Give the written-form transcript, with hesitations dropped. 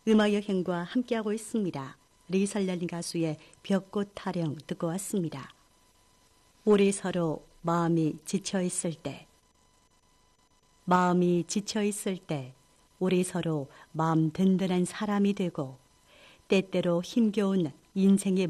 음악 여행과 함께하고 있습니다. 리설련리 가수의 벽꽃 타령 듣고 왔습니다. 우리 서로 마음이 지쳐있을 때, 마음이 지쳐있을 때 우리 서로 마음 든든한 사람이 되고 때때로 힘겨운 인생의